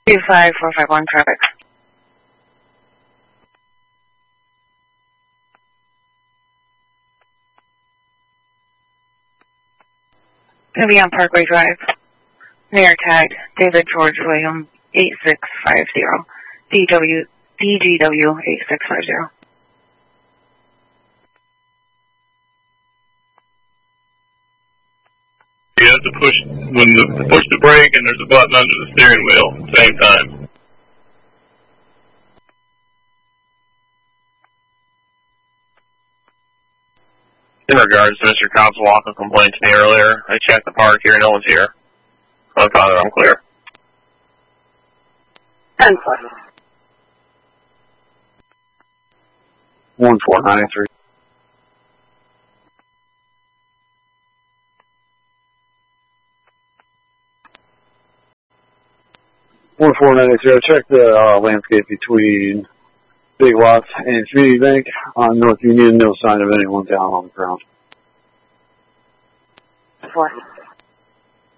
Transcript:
25451 traffic. Gonna be on Parkway Drive. Mayor tag David George William 8650. DGW 8650. You have to push the brake and there's a button under the steering wheel at the same time. In regards to Mr. Cobb's walk-up complaint to me earlier, I checked the park here, no one's here. I found it, I'm clear. 10-4. 1493. Check the landscape between Big Lots and Community Bank on North Union. No sign of anyone down on the ground. 4.